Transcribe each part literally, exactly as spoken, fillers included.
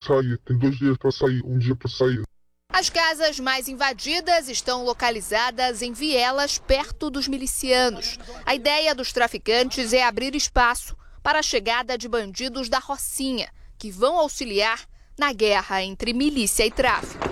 sair. Tem dois dias para sair, um dia para sair. As casas mais invadidas estão localizadas em vielas perto dos milicianos. A ideia dos traficantes é abrir espaço para a chegada de bandidos da Rocinha, que vão auxiliar na guerra entre milícia e tráfico.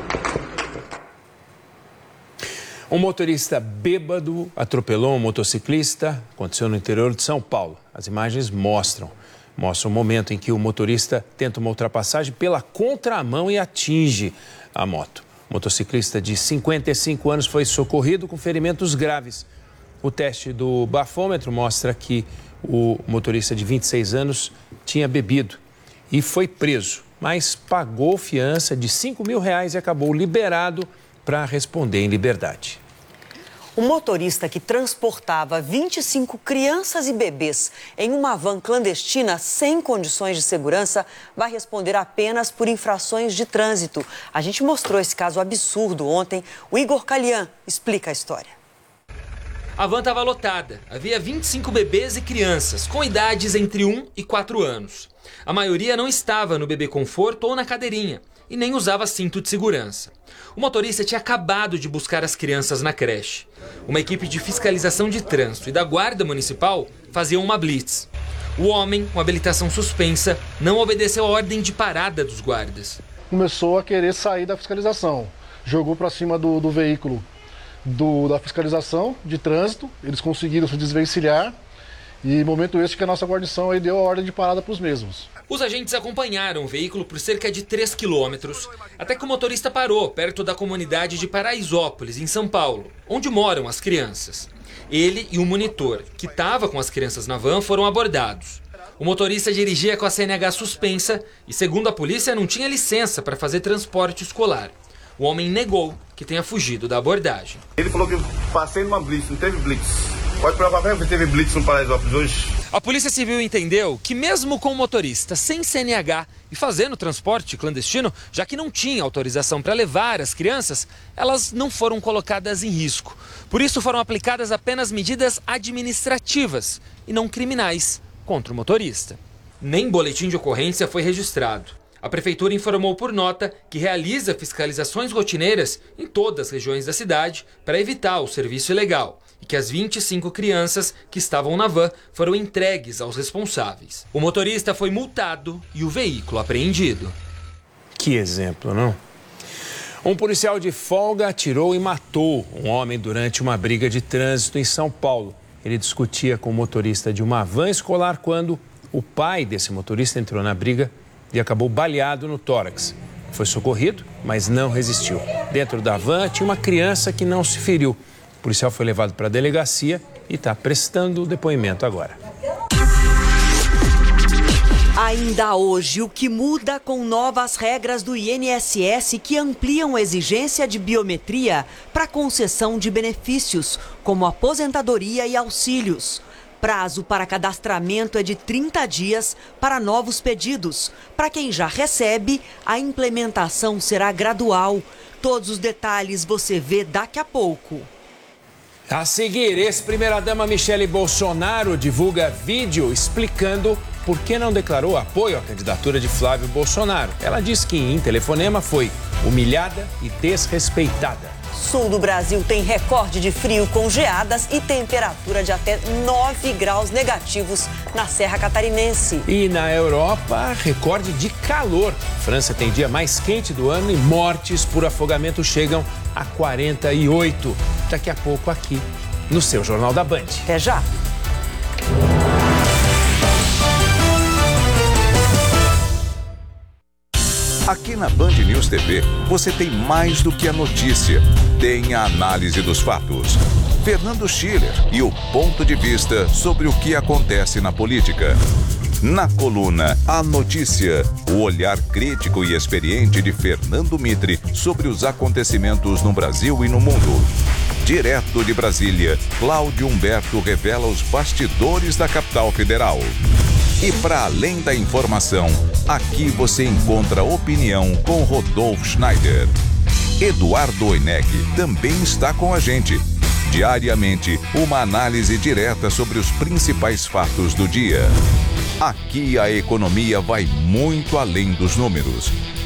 Um motorista bêbado atropelou um motociclista. Aconteceu no interior de São Paulo. As imagens mostram. Mostram o momento em que o motorista tenta uma ultrapassagem pela contramão e atinge a moto. O motociclista de cinquenta e cinco anos foi socorrido com ferimentos graves. O teste do bafômetro mostra que o motorista de vinte e seis anos tinha bebido e foi preso, mas pagou fiança de cinco mil reais e acabou liberado para responder em liberdade. O motorista que transportava vinte e cinco crianças e bebês em uma van clandestina sem condições de segurança vai responder apenas por infrações de trânsito. A gente mostrou esse caso absurdo ontem. O Igor Calian explica a história. A van estava lotada. Havia vinte e cinco bebês e crianças com idades entre um e quatro anos. A maioria não estava no bebê conforto ou na cadeirinha e nem usava cinto de segurança. O motorista tinha acabado de buscar as crianças na creche. Uma equipe de fiscalização de trânsito e da Guarda Municipal faziam uma blitz. O homem, com habilitação suspensa, não obedeceu a ordem de parada dos guardas. Começou a querer sair da fiscalização. Jogou para cima do, do veículo do, da fiscalização de trânsito. Eles conseguiram se desvencilhar. E momento esse que a nossa guarnição aí deu a ordem de parada para os mesmos. Os agentes acompanharam o veículo por cerca de três quilômetros, até que o motorista parou perto da comunidade de Paraisópolis, em São Paulo, onde moram as crianças. Ele e o monitor, que estava com as crianças na van, foram abordados. O motorista dirigia com a C N H suspensa e, segundo a polícia, não tinha licença para fazer transporte escolar. O homem negou que tenha fugido da abordagem. Ele falou que eu passei numa blitz, não teve blitz. Pode provar que teve blitz no Paraisópolis hoje. A Polícia Civil entendeu que mesmo com o motorista sem C N H e fazendo transporte clandestino, já que não tinha autorização para levar as crianças, elas não foram colocadas em risco. Por isso foram aplicadas apenas medidas administrativas e não criminais contra o motorista. Nem boletim de ocorrência foi registrado. A Prefeitura informou por nota que realiza fiscalizações rotineiras em todas as regiões da cidade para evitar o serviço ilegal e que as vinte e cinco crianças que estavam na van foram entregues aos responsáveis. O motorista foi multado e o veículo apreendido. Que exemplo, não? Um policial de folga atirou e matou um homem durante uma briga de trânsito em São Paulo. Ele discutia com o motorista de uma van escolar quando o pai desse motorista entrou na briga e acabou baleado no tórax. Foi socorrido, mas não resistiu. Dentro da van tinha uma criança que não se feriu. O policial foi levado para a delegacia e está prestando o depoimento agora. Ainda hoje, o que muda com novas regras do I N S S que ampliam a exigência de biometria para concessão de benefícios, como aposentadoria e auxílios. Prazo para cadastramento é de trinta dias para novos pedidos. Para quem já recebe, a implementação será gradual. Todos os detalhes você vê daqui a pouco. A seguir, ex-primeira-dama Michele Bolsonaro divulga vídeo explicando por que não declarou apoio à candidatura de Flávio Bolsonaro. Ela diz que em telefonema foi humilhada e desrespeitada. Sul do Brasil tem recorde de frio com geadas e temperatura de até nove graus negativos na Serra Catarinense. E na Europa, recorde de calor. França tem dia mais quente do ano e mortes por afogamento chegam a quarenta e oito. Daqui a pouco aqui no seu Jornal da Band. Até já. Aqui na Band News T V, você tem mais do que a notícia. Tem a análise dos fatos. Fernando Schiller e o ponto de vista sobre o que acontece na política. Na coluna A Notícia, o olhar crítico e experiente de Fernando Mitre sobre os acontecimentos no Brasil e no mundo. Direto de Brasília, Cláudio Humberto revela os bastidores da capital federal. E para além da informação, aqui você encontra opinião com Rodolfo Schneider. Eduardo Oineg também está com a gente. Diariamente, uma análise direta sobre os principais fatos do dia. Aqui a economia vai muito além dos números.